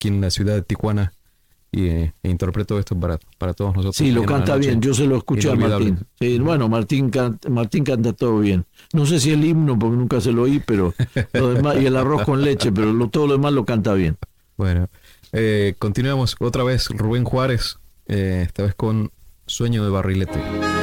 aquí en la ciudad de Tijuana e interpreto esto para todos nosotros. Sí, lo canta bien, yo se lo escuché a Martín. Sí, bueno, Martín canta todo bien. No sé si el himno, porque nunca se lo oí, pero lo demás, y el arroz con leche, pero todo lo demás lo canta bien. Bueno, continuamos otra vez, Rubén Juárez, esta vez con Sueño de Barrilete.